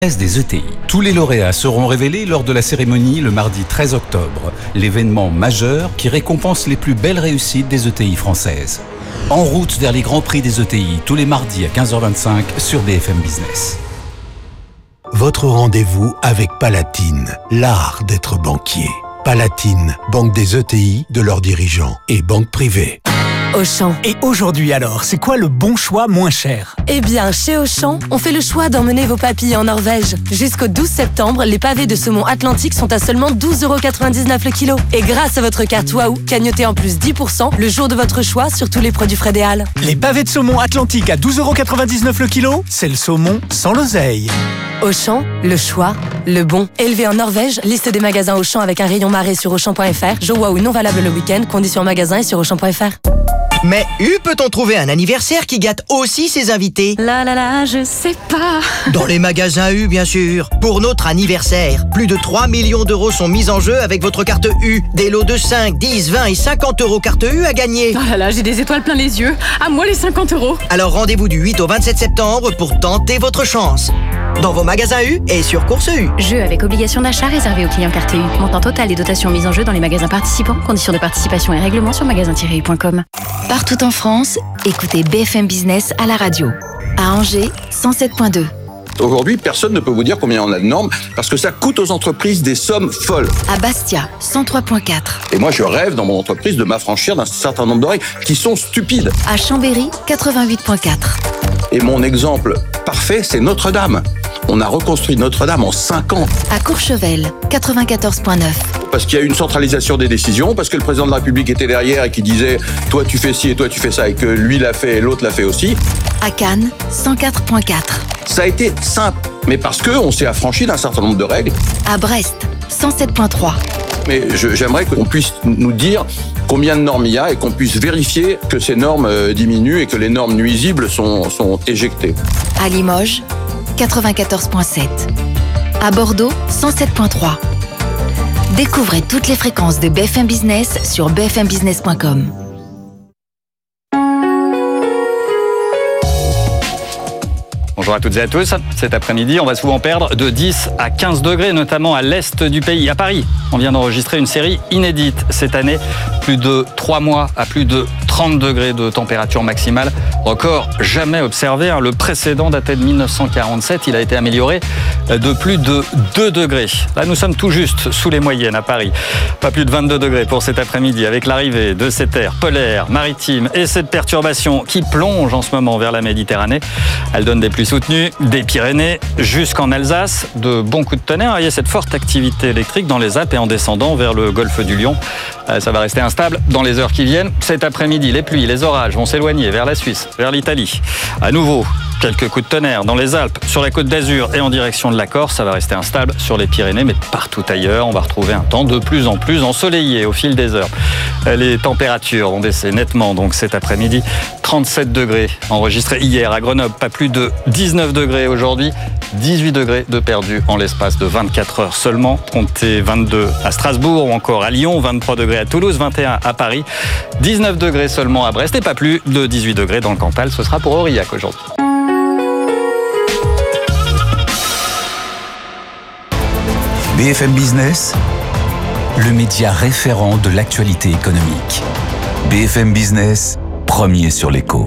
Des ETI. Tous les lauréats seront révélés lors de la cérémonie le mardi 13 octobre, l'événement majeur qui récompense les plus belles réussites des ETI françaises. En route vers les grands prix des ETI, tous les mardis à 15h25 sur BFM Business. Votre rendez-vous avec Palatine, l'art d'être banquier. Palatine, banque des ETI, de leurs dirigeants et banque privée. Auchan. Et aujourd'hui alors, c'est quoi le bon choix moins cher ? Eh bien, chez Auchan, on fait le choix d'emmener vos papilles en Norvège. Jusqu'au 12 septembre, les pavés de saumon Atlantique sont à seulement 12,99€ le kilo. Et grâce à votre carte Waouh, cagnotez en plus 10% le jour de votre choix sur tous les produits Fred et Hall. Les pavés de saumon Atlantique à 12,99€ le kilo, c'est le saumon sans l'oseille. Auchan, le choix, le bon. Élevé en Norvège, liste des magasins Auchan avec un rayon marée sur Auchan.fr. Joe Waouh non valable le week-end, conditions magasin et sur Auchan.fr. Mais peut-on trouver un anniversaire qui gâte aussi ses invités ? Je sais pas. Dans les magasins U, bien sûr. Pour notre anniversaire, plus de 3 millions d'euros sont mis en jeu avec votre carte U. Des lots de 5, 10, 20 et 50€ carte U à gagner. J'ai des étoiles plein les yeux. À moi les 50€. Alors rendez-vous du 8 au 27 septembre pour tenter votre chance. Dans vos magasins U et sur Course U. Jeu avec obligation d'achat réservé aux clients carte U. Montant total des dotations mises en jeu dans les magasins participants. Conditions de participation et règlements sur magasin-u.com. Partout en France, écoutez BFM Business à la radio. À Angers, 107.2. Aujourd'hui, personne ne peut vous dire combien on a de normes parce que ça coûte aux entreprises des sommes folles. À Bastia, 103.4. Et moi, je rêve dans mon entreprise de m'affranchir d'un certain nombre de règles qui sont stupides. À Chambéry, 88.4. Et mon exemple parfait, c'est Notre-Dame. On a reconstruit Notre-Dame en 5 ans. À Courchevel, 94.9. Parce qu'il y a eu une centralisation des décisions, parce que le président de la République était derrière et qui disait « toi tu fais ci et toi tu fais ça » et que lui l'a fait et l'autre l'a fait aussi. À Cannes, 104.4. Ça a été simple, mais parce qu'on s'est affranchi d'un certain nombre de règles. À Brest, 107.3. Mais j'aimerais qu'on puisse nous dire combien de normes il y a et qu'on puisse vérifier que ces normes diminuent et que les normes nuisibles sont éjectées. À Limoges, 94.7. À Bordeaux, 107.3. Découvrez toutes les fréquences de BFM Business sur bfmbusiness.com. Bonjour à toutes et à tous. Cet après-midi, on va souvent perdre de 10 à 15 degrés, notamment à l'est du pays. À Paris, on vient d'enregistrer une série inédite cette année. Plus de 3 mois à plus de 30 degrés de température maximale. Record jamais observé. Le précédent datait de 1947. Il a été amélioré de plus de 2 degrés. Là, nous sommes tout juste sous les moyennes à Paris. Pas plus de 22 degrés pour cet après-midi avec l'arrivée de cet air polaire, maritime et cette perturbation qui plonge en ce moment vers la Méditerranée. Elle donne des pluies soutenues des Pyrénées jusqu'en Alsace. De bons coups de tonnerre. Il y a cette forte activité électrique dans les Alpes et en descendant vers le golfe du Lion. Ça va rester instable dans les heures qui viennent. Cet après-midi, les pluies, les orages vont s'éloigner vers la Suisse, vers l'Italie. À nouveau, quelques coups de tonnerre dans les Alpes, sur la côte d'Azur et en direction de la Corse. Ça va rester instable sur les Pyrénées, mais partout ailleurs, on va retrouver un temps de plus en plus ensoleillé au fil des heures. Les températures vont baisser nettement donc cet après-midi. 37 degrés enregistrés hier à Grenoble, pas plus de 19 degrés aujourd'hui. 18 degrés de perdu en l'espace de 24 heures seulement. Comptez 22 à Strasbourg ou encore à Lyon, 23 degrés à Toulouse, 21 à Paris, 19 degrés seulement à Brest et pas plus de 18 degrés dans le Cantal. Ce sera pour Aurillac aujourd'hui. BFM Business, le média référent de l'actualité économique. BFM Business, premier sur l'écho.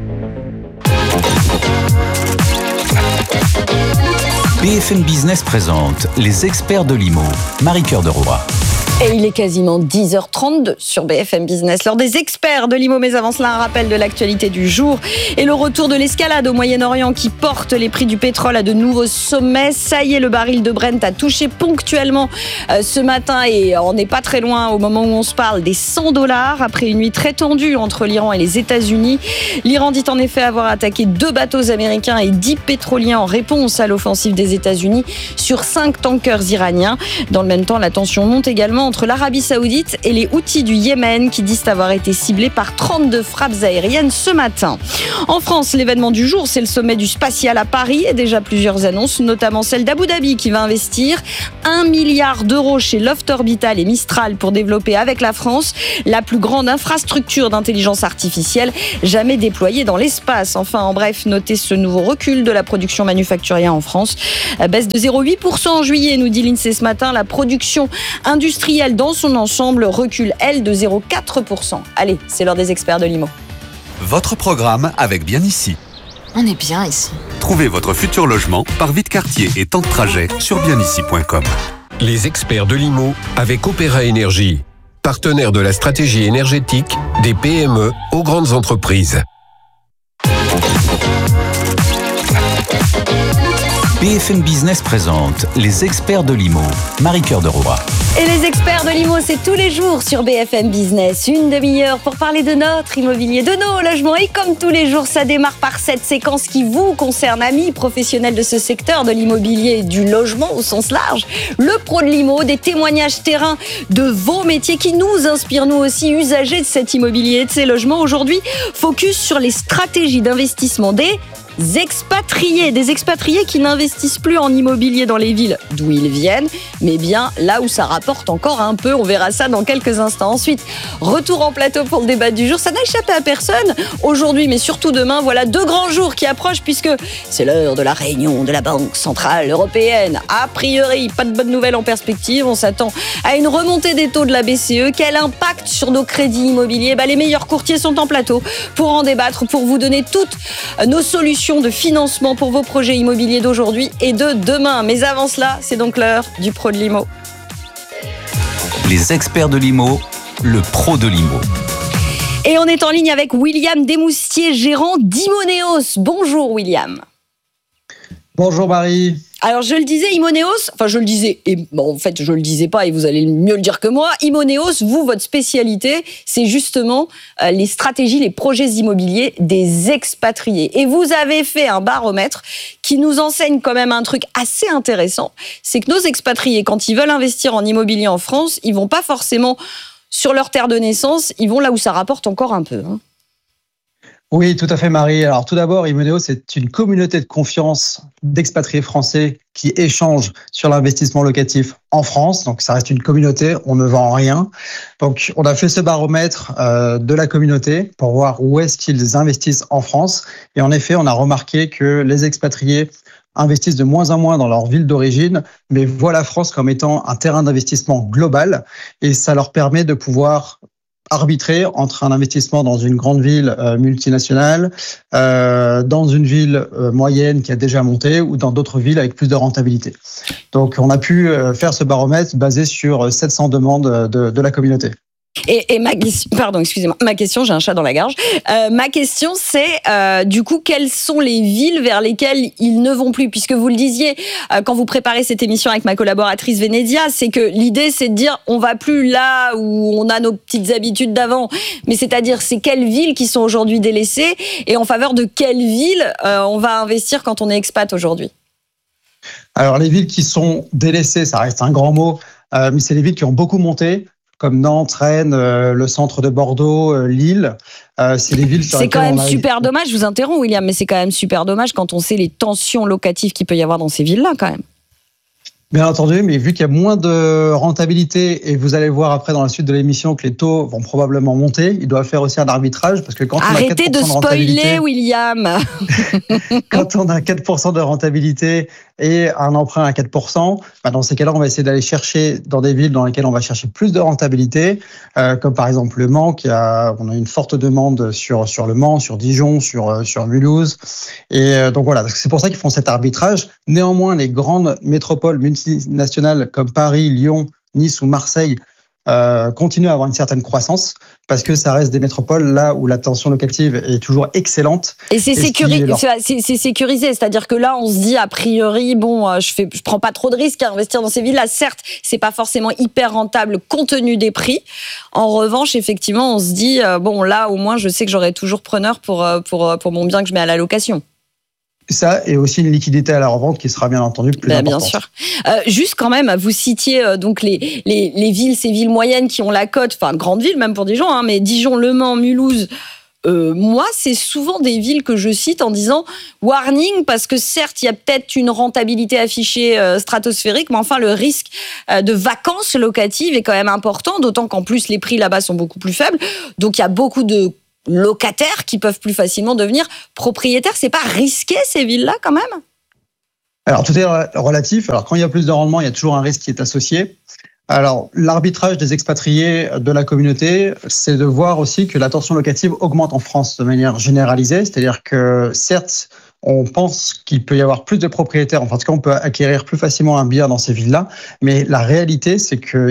BFM Business présente les experts de l'IMO. Marie-Cœur de Roy. Et il est quasiment 10h32 sur BFM Business. Lors des experts de l'IMO, mais avant cela, un rappel de l'actualité du jour et le retour de l'escalade au Moyen-Orient qui porte les prix du pétrole à de nouveaux sommets. Ça y est, le baril de Brent a touché ponctuellement ce matin et on n'est pas très loin au moment où on se parle des $100 après une nuit très tendue entre l'Iran et les États-Unis. L'Iran dit en effet avoir attaqué 2 bateaux américains et 10 pétroliers en réponse à l'offensive des États-Unis sur 5 tankers iraniens. Dans le même temps, la tension monte également bombardements entre l'Arabie Saoudite et les Houthis du Yémen qui disent avoir été ciblés par 32 frappes aériennes ce matin. En France, l'événement du jour, c'est le sommet du spatial à Paris et déjà plusieurs annonces, notamment celle d'Abu Dhabi qui va investir 1 milliard d'euros chez Loft Orbital et Mistral pour développer avec la France la plus grande infrastructure d'intelligence artificielle jamais déployée dans l'espace. Enfin, en bref, notez ce nouveau recul de la production manufacturière en France. Baisse de 0,8% en juillet, nous dit l'INSEE ce matin. La production industrielle dans son ensemble recule, elle, de 0,4%. Allez, c'est l'heure des experts de l'IMO. Votre programme avec Bien Ici. On est bien ici. Trouvez votre futur logement par Vite-Quartier et temps de trajet sur bienici.com. Les experts de l'IMO avec Opéra Énergie, partenaire de la stratégie énergétique des PME aux grandes entreprises. BFM Business présente les experts de l'IMO. Marie-Cœur de Roy. Et les experts de l'IMO, c'est tous les jours sur BFM Business. Une demi-heure pour parler de notre immobilier, de nos logements. Et comme tous les jours, ça démarre par cette séquence qui vous concerne, amis professionnels de ce secteur de l'immobilier et du logement au sens large. Le pro de l'IMO, des témoignages terrain de vos métiers qui nous inspirent, nous aussi, usagers de cet immobilier et de ces logements. Aujourd'hui, focus sur les stratégies d'investissement des expatriés qui n'investissent plus en immobilier dans les villes d'où ils viennent, mais bien là où ça rapporte encore un peu. On verra ça dans quelques instants. Ensuite, retour en plateau pour le débat du jour. Ça n'a échappé à personne aujourd'hui, mais surtout demain. Voilà 2 grands jours qui approchent puisque c'est l'heure de la réunion de la Banque Centrale Européenne. A priori, pas de bonnes nouvelles en perspective. On s'attend à une remontée des taux de la BCE. Quel impact sur nos crédits immobiliers ? Les meilleurs courtiers sont en plateau pour en débattre, pour vous donner toutes nos solutions de financement pour vos projets immobiliers d'aujourd'hui et de demain. Mais avant cela, c'est donc l'heure du pro de l'IMO. Les experts de l'IMO, le pro de l'IMO. Et on est en ligne avec William Desmoustiers, gérant d'Imoneos. Bonjour William. Bonjour Marie. Alors je le disais, Imoneos, enfin je le disais, et bon, en fait je le disais pas et vous allez mieux le dire que moi. Imoneos, vous, votre spécialité, c'est justement les stratégies, les projets immobiliers des expatriés. Et vous avez fait un baromètre qui nous enseigne quand même un truc assez intéressant, c'est que nos expatriés, quand ils veulent investir en immobilier en France, ils vont pas forcément sur leur terre de naissance, ils vont là où ça rapporte encore un peu. Oui, tout à fait, Marie. Alors, tout d'abord, Imoneos, c'est une communauté de confiance d'expatriés français qui échangent sur l'investissement locatif en France. Donc, ça reste une communauté, on ne vend rien. Donc, on a fait ce baromètre de la communauté pour voir où est-ce qu'ils investissent en France. Et en effet, on a remarqué que les expatriés investissent de moins en moins dans leur ville d'origine, mais voient la France comme étant un terrain d'investissement global. Et ça leur permet de pouvoir arbitrer entre un investissement dans une grande ville multinationale, dans une ville moyenne qui a déjà monté ou dans d'autres villes avec plus de rentabilité. Donc, on a pu faire ce baromètre basé sur 700 demandes de la communauté. Et ma question, pardon, excusez-moi, ma question, j'ai un chat dans la gorge. Ma question, c'est du coup, quelles sont les villes vers lesquelles ils ne vont plus ? Puisque vous le disiez quand vous préparez cette émission avec ma collaboratrice Vénédia, c'est que l'idée, c'est de dire, on va plus là où on a nos petites habitudes d'avant. Mais c'est-à-dire, c'est quelles villes qui sont aujourd'hui délaissées et en faveur de quelles villes on va investir quand on est expat aujourd'hui ? Alors, les villes qui sont délaissées, ça reste un grand mot, mais c'est les villes qui ont beaucoup monté, comme Nantes, Rennes, le centre de Bordeaux, Lille. C'est les villes sur c'est lesquelles quand même super dommage, je vous interromps William, mais c'est quand même super dommage quand on sait les tensions locatives qu'il peut y avoir dans ces villes-là quand même. Bien entendu, mais vu qu'il y a moins de rentabilité, et vous allez voir après dans la suite de l'émission que les taux vont probablement monter, il doit faire aussi un arbitrage, parce que quand arrêtez on a 4% de spoiler, William. Quand on a 4% de rentabilité et un emprunt à 4%, dans ces cas-là, on va essayer d'aller chercher dans des villes dans lesquelles on va chercher plus de rentabilité, comme par exemple le Mans, on a une forte demande sur le Mans, sur Dijon, sur Mulhouse. Et donc voilà, c'est pour ça qu'ils font cet arbitrage. Néanmoins, les grandes métropoles multinationales comme Paris, Lyon, Nice ou Marseille continuent à avoir une certaine croissance parce que ça reste des métropoles là où la tension locative est toujours excellente. Et c'est sécurisé, c'est-à-dire que là on se dit a priori je prends pas trop de risques à investir dans ces villes-là. Certes, c'est pas forcément hyper rentable compte tenu des prix. En revanche, effectivement, on se dit là au moins je sais que j'aurai toujours preneur pour mon bien que je mets à la location. Ça, et aussi une liquidité à la revente qui sera bien entendu plus importante. Bien sûr. Juste quand même, vous citiez donc les villes, ces villes moyennes qui ont la cote, enfin grande ville même pour Dijon, mais Dijon, Le Mans, Mulhouse. Moi, c'est souvent des villes que je cite en disant warning, parce que certes, il y a peut-être une rentabilité affichée stratosphérique, mais enfin, le risque de vacances locatives est quand même important, d'autant qu'en plus, les prix là-bas sont beaucoup plus faibles. Donc, il y a beaucoup de locataires qui peuvent plus facilement devenir propriétaires. C'est pas risqué, ces villes-là, quand même ? Alors, tout est relatif. Alors, quand il y a plus de rendement, il y a toujours un risque qui est associé. Alors, l'arbitrage des expatriés de la communauté, c'est de voir aussi que la tension locative augmente en France de manière généralisée. C'est-à-dire que, certes, on pense qu'il peut y avoir plus de propriétaires. Enfin, en tout cas, on peut acquérir plus facilement un bien dans ces villes-là. Mais la réalité, c'est que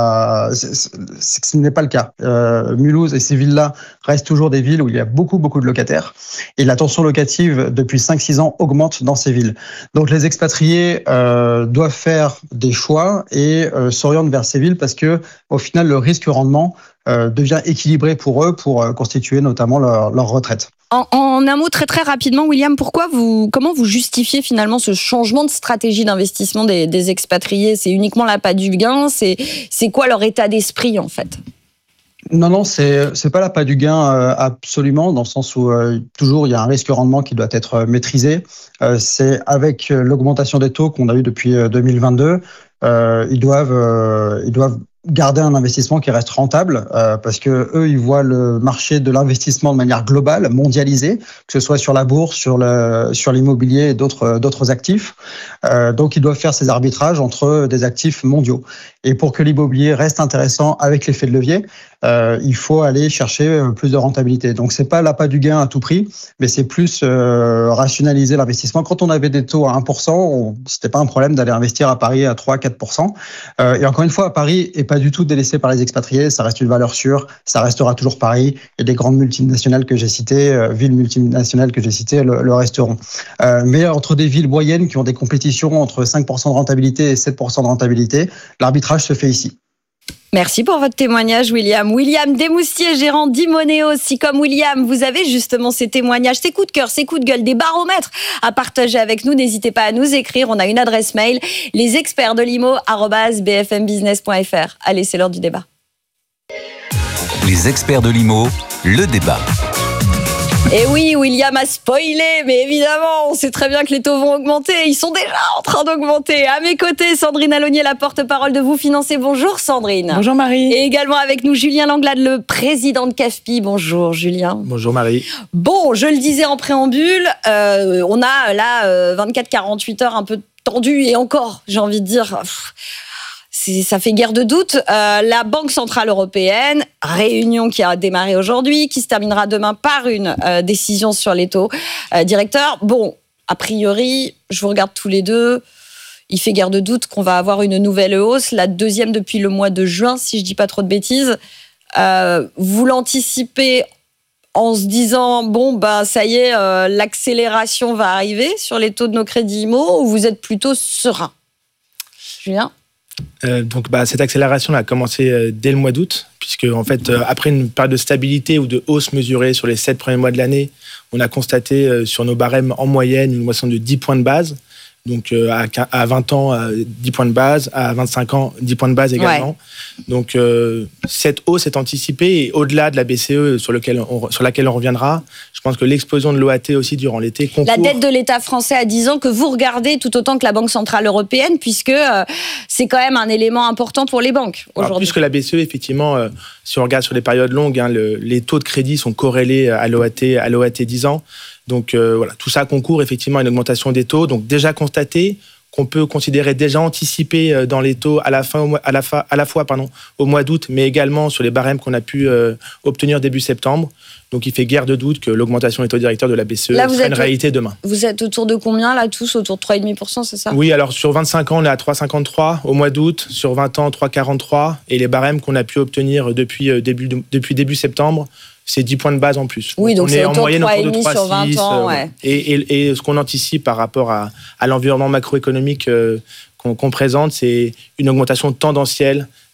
ce n'est pas le cas. Mulhouse et ces villes-là restent toujours des villes où il y a beaucoup de locataires. Et la tension locative, depuis 5-6 ans, augmente dans ces villes. Donc, les expatriés doivent faire des choix et s'orientent vers ces villes parce que, au final, le risque-rendement devient équilibré pour eux pour constituer notamment leur retraite. En un mot très très rapidement, William, comment vous justifiez finalement ce changement de stratégie d'investissement des expatriés ? C'est uniquement l'appât du gain ? C'est quoi leur état d'esprit en fait ? Non, c'est pas l'appât du gain absolument, dans le sens où toujours il y a un risque-rendement qui doit être maîtrisé. C'est avec l'augmentation des taux qu'on a eu depuis 2022, ils doivent garder un investissement qui reste rentable parce que eux ils voient le marché de l'investissement de manière globale, mondialisée, que ce soit sur la bourse, sur l'immobilier et d'autres actifs. Donc ils doivent faire ces arbitrages entre des actifs mondiaux. Et pour que l'immobilier reste intéressant avec l'effet de levier, il faut aller chercher plus de rentabilité. Donc c'est pas l'appât du gain à tout prix, mais c'est plus rationaliser l'investissement. Quand on avait des taux à 1%, c'était pas un problème d'aller investir à Paris à 3-4%. Et encore une fois, à Paris est pas du tout délaissé par les expatriés, ça reste une valeur sûre, ça restera toujours Paris, et des grandes multinationales que j'ai citées, villes multinationales que j'ai citées, le resteront. Mais entre des villes moyennes qui ont des compétitions entre 5% de rentabilité et 7% de rentabilité, l'arbitrage se fait ici. Merci pour votre témoignage, William. William Desmoustiers, gérant d'Imonéo. Si comme William, vous avez justement ces témoignages, ces coups de cœur, ces coups de gueule, des baromètres à partager avec nous, n'hésitez pas à nous écrire. On a une adresse mail, lesexpertsdelimo@bfmbusiness.fr. Allez, c'est l'heure du débat. Les experts de l'IMO, le débat. Et oui, William a spoilé, mais évidemment, on sait très bien que les taux vont augmenter. Ils sont déjà en train d'augmenter. À mes côtés, Sandrine Alonier, la porte-parole de Vous Financez. Bonjour Sandrine. Bonjour Marie. Et également avec nous, Julien Langlade, le président de CAFPI. Bonjour Julien. Bonjour Marie. Bon, je le disais en préambule, on a là 24-48 heures un peu tendues et encore, j'ai envie de dire... ça fait guère de doute. La Banque Centrale Européenne, réunion qui a démarré aujourd'hui, qui se terminera demain par une décision sur les taux directeurs. Bon, a priori, je vous regarde tous les deux, il fait guère de doute qu'on va avoir une nouvelle hausse, la deuxième depuis le mois de juin, si je dis pas trop de bêtises. Vous l'anticipez en se disant, bon, ça y est, l'accélération va arriver sur les taux de nos crédits IMO, ou vous êtes plutôt serein ? Julien ? Donc cette accélération a commencé dès le mois d'août, puisque en fait, après une période de stabilité ou de hausse mesurée sur les 7 premiers mois de l'année, on a constaté sur nos barèmes en moyenne une moisson de 10 points de base. Donc à 20 ans, 10 points de base, à 25 ans, 10 points de base également. Ouais. Donc cette hausse est anticipée, et au-delà de la BCE sur laquelle on reviendra, je pense que l'explosion de l'OAT aussi durant l'été concourt. La dette de l'État français à 10 ans que vous regardez tout autant que la Banque Centrale Européenne, puisque c'est quand même un élément important pour les banques aujourd'hui. Alors, plus que la BCE, effectivement, si on regarde sur les périodes longues, les taux de crédit sont corrélés à l'OAT 10 ans. Donc voilà, tout ça concourt effectivement à une augmentation des taux. Donc déjà constaté, qu'on peut considérer déjà anticipé dans les taux à la fois au mois d'août, mais également sur les barèmes qu'on a pu obtenir début septembre. Donc il fait guère de doute que l'augmentation des taux directeurs de la BCE sera une réalité demain. Vous êtes autour de combien là, tous autour de 3,5%, c'est ça ? Oui, alors sur 25 ans, on est à 3,53 au mois d'août, sur 20 ans, 3,43, et les barèmes qu'on a pu obtenir depuis début septembre, c'est 10 points de base en plus. Oui, donc on c'est est en moyenne autour de 3,6 sur 20 ans, ouais. Et ce qu'on anticipe par rapport à l'environnement macroéconomique qu'on présente, c'est une augmentation tendancielle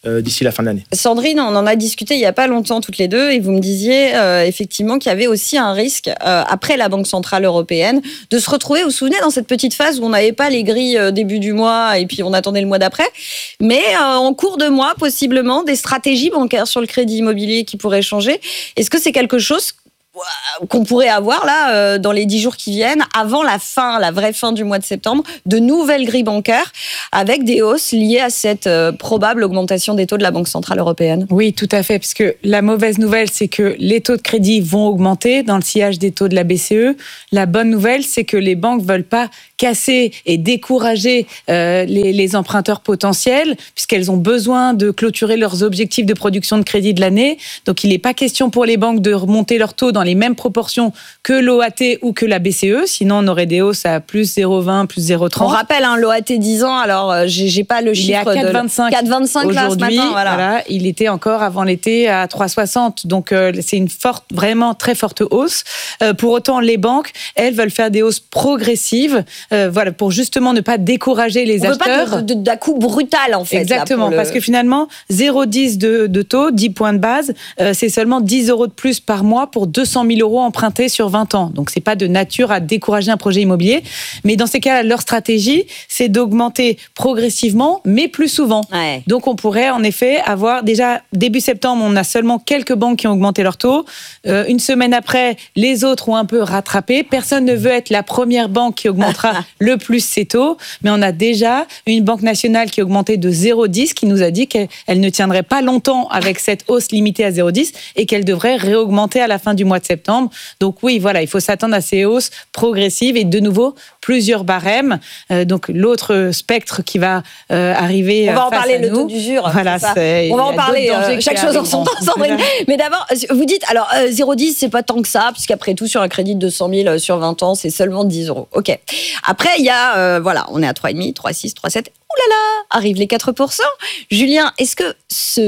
d'ici la fin de l'année. Sandrine, on en a discuté il n'y a pas longtemps toutes les deux et vous me disiez effectivement qu'il y avait aussi un risque après la Banque Centrale Européenne de se retrouver, vous vous souvenez, dans cette petite phase où on n'avait pas les grilles début du mois et puis on attendait le mois d'après, mais en cours de mois possiblement des stratégies bancaires sur le crédit immobilier qui pourraient changer. Est-ce que c'est quelque chose qu'on pourrait avoir là dans les 10 jours qui viennent, avant la vraie fin du mois de septembre, de nouvelles grilles bancaires avec des hausses liées à cette probable augmentation des taux de la Banque Centrale Européenne? Oui, tout à fait, puisque la mauvaise nouvelle, c'est que les taux de crédit vont augmenter dans le sillage des taux de la BCE. La bonne nouvelle, c'est que les banques veulent pas casser et décourager les emprunteurs potentiels, puisqu'elles ont besoin de clôturer leurs objectifs de production de crédit de l'année. Donc, il n'est pas question pour les banques de remonter leurs taux dans les mêmes proportions que l'OAT ou que la BCE, sinon on aurait des hausses à plus 0,20, plus 0,30. On rappelle, l'OAT 10 ans, alors j'ai pas le chiffre. Il est à 4,25. 4,25 là ce matin. Voilà, il était encore avant l'été à 3,60. Donc c'est une vraiment très forte hausse. Pour autant, les banques, elles veulent faire des hausses progressives, pour justement ne pas décourager les acheteurs. On veut pas d'un coup brutal en fait. Exactement, parce que finalement 0,10 de taux, 10 points de base, c'est seulement 10 € de plus par mois pour 200 000 € empruntés sur 20 ans. Donc, c'est pas de nature à décourager un projet immobilier. Mais dans ces cas-là, leur stratégie, c'est d'augmenter progressivement, mais plus souvent. Ouais. Donc, on pourrait en effet avoir, déjà, début septembre, on a seulement quelques banques qui ont augmenté leur taux. Une semaine après, les autres ont un peu rattrapé. Personne ne veut être la première banque qui augmentera le plus ses taux. Mais on a déjà une banque nationale qui a augmenté de 0,10, qui nous a dit qu'elle ne tiendrait pas longtemps avec cette hausse limitée à 0,10 et qu'elle devrait réaugmenter à la fin du mois de septembre. Donc oui, voilà, il faut s'attendre à ces hausses progressives et de nouveau plusieurs barèmes. Donc l'autre spectre qui va arriver. On va en face parler, à le nous. taux d'usure. Voilà, on va en parler. Chaque chose en son temps, Sandrine. Mais d'abord, vous dites, alors 0,10, c'est pas tant que ça, puisqu'après tout, sur un crédit de 200 000 sur 20 ans, c'est seulement 10 €. OK. Après, il y a, on est à 3,5, 3,6, 3,7. Ouh là là, arrivent les 4%. Julien, est-ce que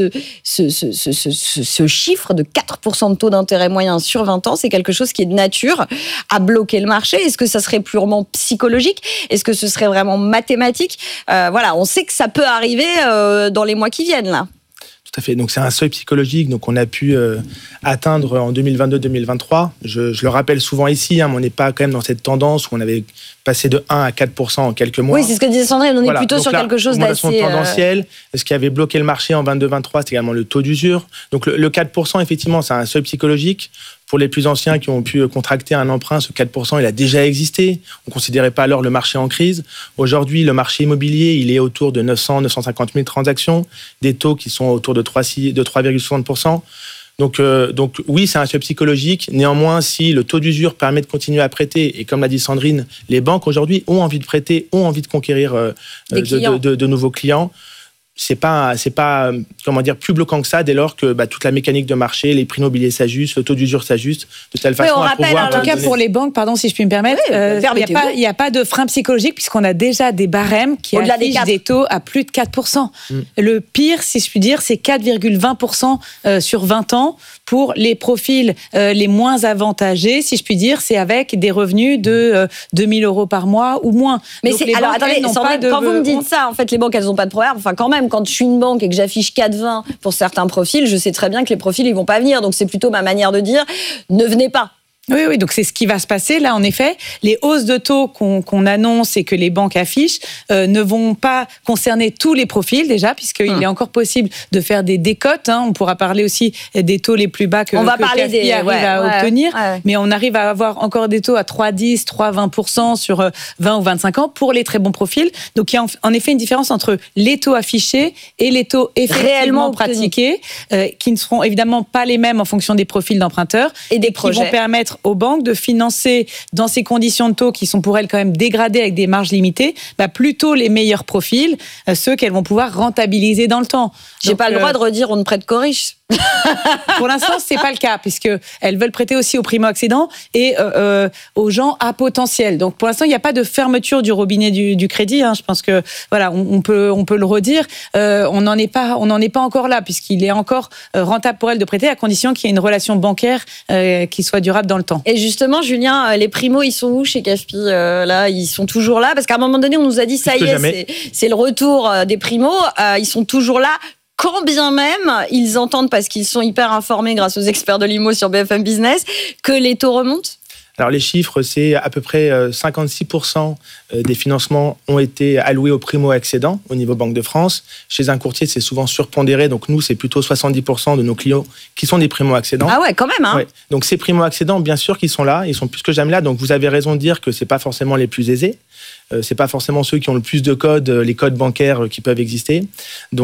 ce chiffre de 4% de taux d'intérêt moyen sur 20 ans, c'est quelque chose qui est de nature à bloquer le marché? Est-ce que ça serait purement psychologique? Est-ce que ce serait vraiment mathématique? On sait que ça peut arriver dans les mois qui viennent, là. Tout à fait. Donc, c'est un seuil psychologique qu'on a pu atteindre en 2022-2023. Je le rappelle souvent ici, mais on n'est pas quand même dans cette tendance où on avait passé de 1 à 4% en quelques mois. Oui, c'est ce que disait Sandrine. On est plutôt donc sur quelque chose d'assez tendanciel. Ce qui avait bloqué le marché en 22-23, c'est également le taux d'usure. Donc, le 4%, effectivement, c'est un seuil psychologique. Pour les plus anciens qui ont pu contracter un emprunt, ce 4%, il a déjà existé. On ne considérait pas alors le marché en crise. Aujourd'hui, le marché immobilier, il est autour de 950 000 transactions, des taux qui sont autour de 3,60%. Donc oui, c'est un seuil psychologique. Néanmoins, si le taux d'usure permet de continuer à prêter, et comme l'a dit Sandrine, les banques aujourd'hui ont envie de prêter, ont envie de conquérir de nouveaux clients. C'est pas plus bloquant que ça dès lors que toute la mécanique de marché, les prix immobiliers s'ajustent, le taux d'usure s'ajuste de telle façon à pouvoir. En tout cas, pour les banques, pardon, si je puis me permettre, il n'y a pas de frein psychologique puisqu'on a déjà des barèmes qui affichent des taux à plus de 4%. Le pire, si je puis dire, c'est 4,20% sur 20 ans pour les profils les moins avantagés, si je puis dire, c'est avec des revenus de 2 000 € par mois ou moins. Mais attendez, quand vous me dites ça, en fait, les banques, elles n'ont pas de problème. Enfin, quand même, quand je suis une banque et que j'affiche 4,20 pour certains profils, je sais très bien que les profils, ils vont pas venir. Donc, c'est plutôt ma manière de dire, ne venez pas. Oui, donc c'est ce qui va se passer là, en effet. Les hausses de taux qu'on annonce et que les banques affichent ne vont pas concerner tous les profils déjà, puisqu'il est encore possible de faire des décotes. On pourra parler aussi des taux les plus bas que CAFI arrive à obtenir. Mais on arrive à avoir encore des taux à 3,10, 3,20% sur 20 ou 25 ans pour les très bons profils. Donc il y a en effet une différence entre les taux affichés et les taux effectivement pratiqués, qui ne seront évidemment pas les mêmes en fonction des profils d'emprunteurs et des projets qui vont permettre aux banques de financer dans ces conditions de taux qui sont pour elles quand même dégradées avec des marges limitées, plutôt les meilleurs profils, ceux qu'elles vont pouvoir rentabiliser dans le temps. J'ai pas le droit de redire on ne prête qu'aux riches. Pour l'instant, c'est pas le cas puisqu'elles veulent prêter aussi aux primo-accédants et aux gens à potentiel. Donc pour l'instant, il n'y a pas de fermeture du robinet du crédit. Je pense que on peut le redire. On n'en est pas encore là puisqu'il est encore rentable pour elles de prêter à condition qu'il y ait une relation bancaire qui soit durable dans le temps. Et justement, Julien, les primos, ils sont où chez CAFI là, ils sont toujours là parce qu'à un moment donné, on nous a dit ça y est, c'est le retour des primos. Ils sont toujours là. quand bien même ils entendent, parce qu'ils sont hyper informés grâce aux experts de l'IMO sur BFM Business, que les taux remontent ? Alors les chiffres, c'est à peu près 56% des financements ont été alloués aux primo-accédants au niveau Banque de France. Chez un courtier, c'est souvent surpondéré. Donc nous, c'est plutôt 70% de nos clients qui sont des primo-accédants. Ah ouais, quand même. Hein. Ouais. Donc ces primo-accédants, bien sûr qu'ils sont là. Ils sont plus que jamais là. Donc vous avez raison de dire que c'est pas forcément les plus aisés. C'est pas forcément ceux qui ont le plus de codes, les codes bancaires qui peuvent exister. Donc